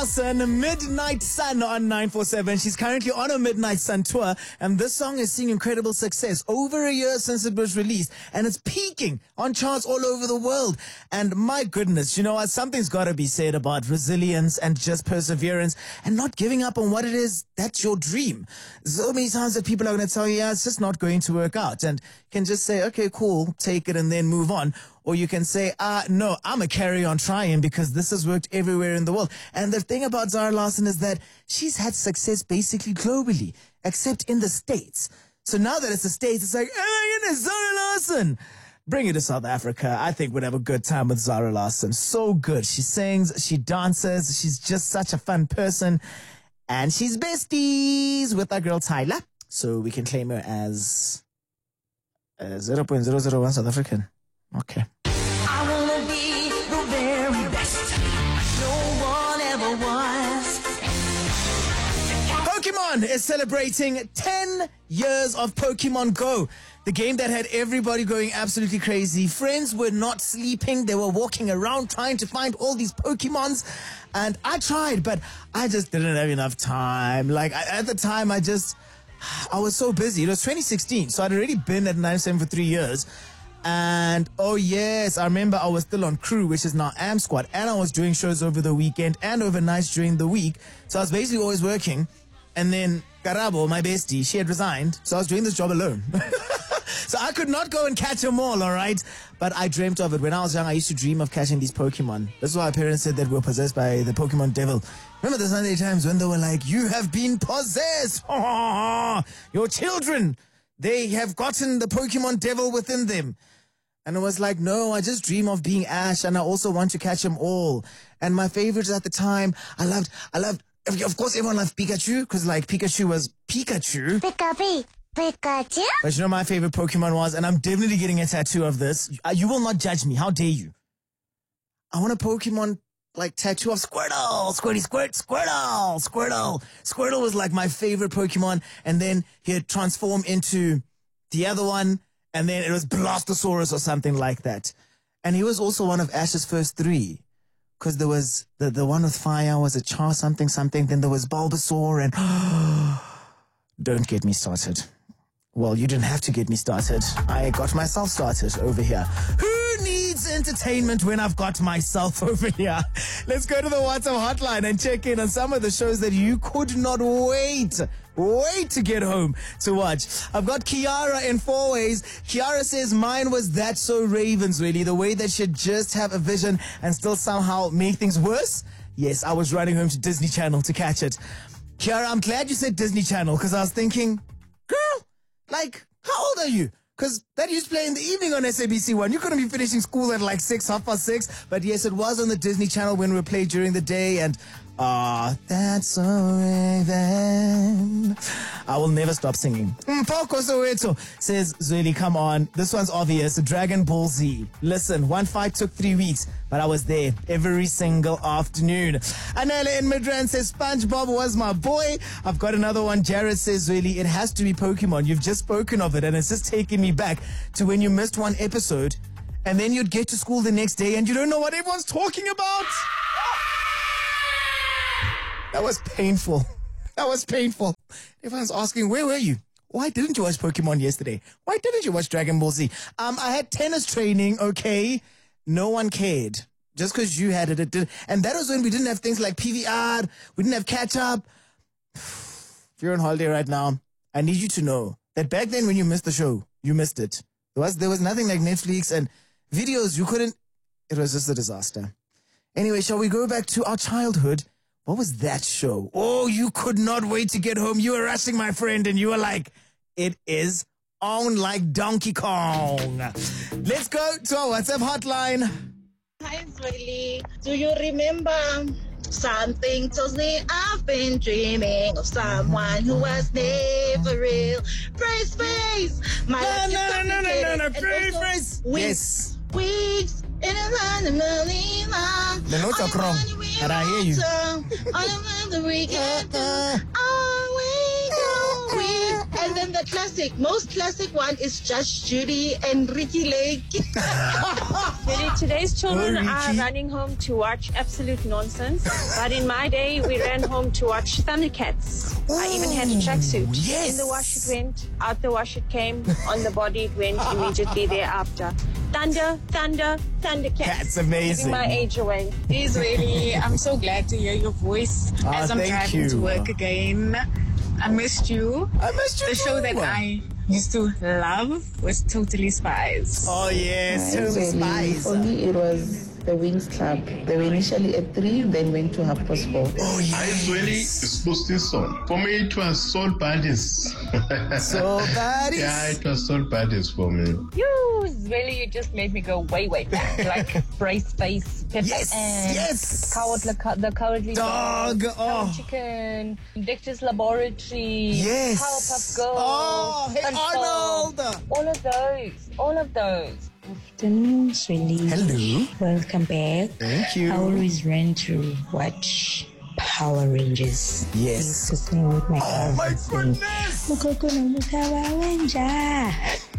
Lawson, Midnight Sun on 947. She's currently on a Midnight Sun tour, and this song is seeing incredible success over a year since it was released, and it's peaking on charts all over the world. And my goodness, you know what? Something's got to be said about resilience and just perseverance and not giving up on what it is that's your dream. So many times that people are going to tell you, yeah, it's just not going to work out, and you can just say, okay, cool, take it and then move on. Or you can say, no, I'm a carry on trying because this has worked everywhere in the world. And the thing about Zara Larsson is that she's had success basically globally, except in the States. So now that it's the States, it's like, oh my goodness, Zara Larsson. Bring it to South Africa. I think we'd have a good time with Zara Larsson. So good. She sings, she dances, she's just such a fun person. And she's besties with our girl Tyla. So we can claim her as 0.001 South African. Okay. I wanna be the very best. No one ever was. Pokemon is celebrating 10 years of Pokemon Go. The game that had everybody going absolutely crazy. Friends were not sleeping. They were walking around trying to find all these Pokemons. And I tried, but I just didn't have enough time. At the time, I was so busy. It was 2016, so I'd already been at 9-7 for 3 years. And oh yes, I remember I was still on crew, which is now AM Squad, and I was doing shows over the weekend and overnights during the week. So I was basically always working. And then Karabo, my bestie, she had resigned, so I was doing this job alone. So I could not go and catch them all, all right? But I dreamt of it. When I was young, I used to dream of catching these Pokemon. This is why my parents said that we were possessed by the Pokemon devil. Remember the Sunday times when they were like, you have been possessed. Your children, they have gotten the Pokemon devil within them. And I was like, no, I just dream of being Ash, and I also want to catch them all. And my favorites at the time, I loved, of course, everyone loved Pikachu, because Pikachu was Pikachu. Pikachu. But you know my favorite Pokemon was, and I'm definitely getting a tattoo of this. You will not judge me. How dare you? I want a Pokemon tattoo of Squirtle. Squirty, squirt, Squirtle. Squirtle. Squirtle was my favorite Pokemon, and then he'd transform into the other one, and then it was Blastosaurus or something like that. And he was also one of Ash's first 3. Because there was the one with fire was a Char something. Then there was Bulbasaur and... Don't get me started. Well, you didn't have to get me started. I got myself started over here. Who needs entertainment when I've got myself over here? Let's go to the WhatsApp hotline and check in on some of the shows that you could not wait to get home to watch. I've got Kiara in 4 ways. Kiara says, mine was That's So Ravens, really. The way that she'd just have a vision and still somehow make things worse. Yes, I was running home to Disney Channel to catch it. Kiara, I'm glad you said Disney Channel, because I was thinking, girl, how old are you? Because that used to play in the evening on SABC1. You couldn't be finishing school at 6:30. But yes, it was on the Disney Channel when we played during the day. And, that's so Raven. I will never stop singing. Poko Soweto says, Zweli, come on. This one's obvious. Dragon Ball Z. Listen, one fight took 3 weeks, but I was there every single afternoon. Anela in Midrand says, SpongeBob was my boy. I've got another one. Jared says, Zweli, it has to be Pokemon. You've just spoken of it, and it's just taking me back to when you missed one episode, and then you'd get to school the next day, and you don't know what everyone's talking about. That was painful. Everyone's asking, where were you? Why didn't you watch Pokemon yesterday? Why didn't you watch Dragon Ball Z? I had tennis training, okay? No one cared. Just because you had it, it did. And that was when we didn't have things like PVR. We didn't have catch-up. If you're on holiday right now, I need you to know that back then when you missed the show, you missed it. There was nothing like Netflix and videos. You couldn't. It was just a disaster. Anyway, shall we go back to our childhood? What was that show? Oh, you could not wait to get home. You were rushing, my friend, and you were like, it is on like Donkey Kong. Let's go to our WhatsApp hotline. Hi, Zweli. Do you remember? Something tells me I've been dreaming of someone who was never real. Praise, praise. My No. Praise. Yes. Weeks in a line of long. The notes are wrong, but I hear you. On another weekend. Oh, we go. And than the classic. Most classic one is Judge Judy and Ricky Lake. Really, today's children Oh, are Ricky. running home to watch absolute nonsense. But in my day, we ran home to watch Thundercats. I even had a tracksuit. yes. In the wash it went, out the wash it came, on the body it went immediately thereafter. Thundercats. That's amazing. Giving my age away. It is really, I'm so glad to hear your voice as I'm thank driving you. to work again. I missed you. I missed you The show that too. I used to love was Totally Spies. Oh, yes. Totally Spies. For me, it was the Wings Club. They were initially at 3, then went to 4:30. Oh, yes. I really supposed this song. For me, it was Soul Buddies. So bad. Yeah, it was Soul Buddies for me. You just made me go way back. Like Brace Face, Pepper Yes, Ann, yes. the Cowardly Dog, Dog, oh. Cow Chicken, Dexter's Laboratory, Yes. Powerpuff Girls, Oh, hey, Thunderstorm. Arnold. All of those. Afternoon, Swilly. Hello. Welcome back. Thank you. I always ran to watch Power Rangers. Yes. I used to sing with my Oh, my cousins. goodness. Mukokolo Mukawa Ranger.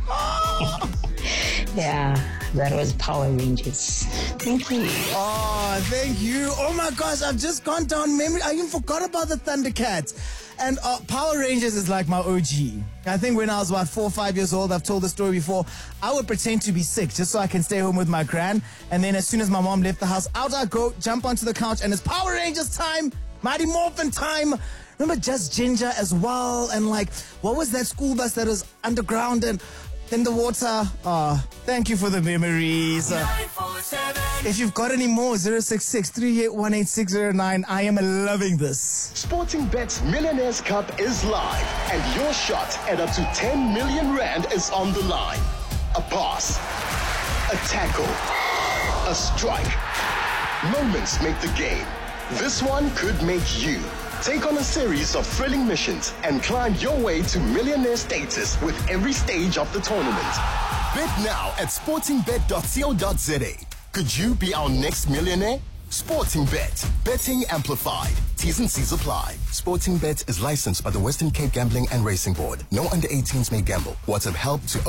Yeah, that was Power Rangers. Thank you. Oh, thank you. Oh my gosh, I've just gone down memory. I even forgot about the Thundercats. And Power Rangers is like my OG. I think when I was about 4 or 5 years old, I've told the story before, I would pretend to be sick just so I can stay home with my gran. And then as soon as my mom left the house, out I go, jump onto the couch, and it's Power Rangers time, Mighty Morphin time. Remember Just Ginger as well? And like, what was that school bus that was underground and in the water? Thank you for the memories. If you've got any more, 066-3818609. I am loving this. Sporting Bet's Millionaires Cup is live, and your shot at up to 10 million rand is on the line. A pass, a tackle, a strike. Moments make the game. This one could make you. Take on a series of thrilling missions and climb your way to millionaire status with every stage of the tournament. Bet now at sportingbet.co.za. Could you be our next millionaire? Sporting Bet. Betting amplified. T's and C's apply. Sporting Bet is licensed by the Western Cape Gambling and Racing Board. No under 18s may gamble. WhatsApp help to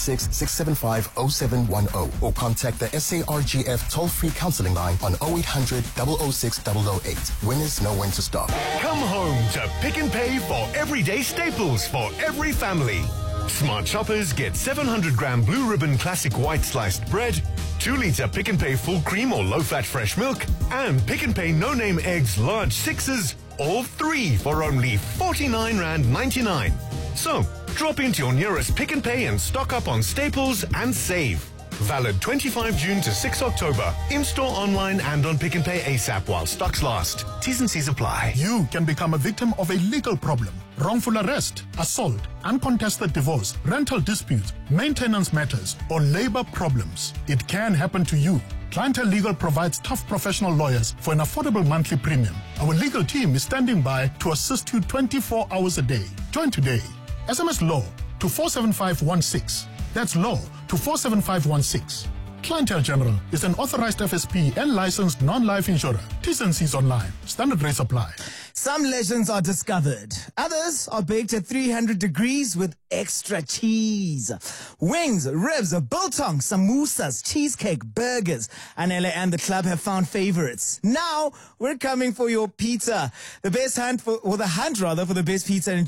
076-675-0710 or contact the SARGF toll-free counseling line on 0800 006 008. Winners know when to stop. Come home to Pick n Pay for everyday staples for every family. Smart shoppers get 700-gram Blue Ribbon Classic White Sliced Bread, 2-liter Pick n Pay Full Cream or Low-Fat Fresh Milk, and Pick n Pay No-Name Eggs Large 6s, all 3 for only R49.99. So, drop into your nearest Pick n Pay and stock up on staples and save. Valid 25 June to 6 October. In-store, online, and on Pick n Pay ASAP while stocks last. T's and C's apply. You can become a victim of a legal problem. Wrongful arrest, assault, uncontested divorce, rental disputes, maintenance matters, or labor problems. It can happen to you. Clientele Legal provides tough professional lawyers for an affordable monthly premium. Our legal team is standing by to assist you 24 hours a day. Join today. SMS LAW to 47516. That's law to 47516. Clientele General is an authorized FSP and licensed non-life insurer. T's and C's online. Standard rates apply. Some legends are discovered. Others are baked at 300 degrees with extra cheese. Wings, ribs, biltong, samosas, cheesecake, burgers. Anele and the club have found favorites. Now we're coming for your pizza. The hunt for the best pizza in